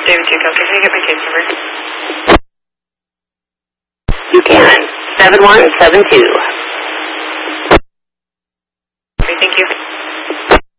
David Duco, can you get my case number? You can. 7172. Okay, thank you.